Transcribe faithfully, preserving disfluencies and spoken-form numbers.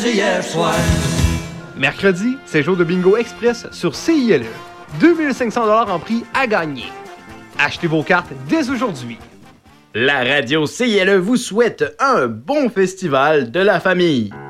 Hier soir. Mercredi, c'est jour de bingo express sur C I L E. deux mille cinq cents dollars en prix à gagner. Achetez vos cartes dès aujourd'hui. La radio C I L E vous souhaite un bon festival de la famille.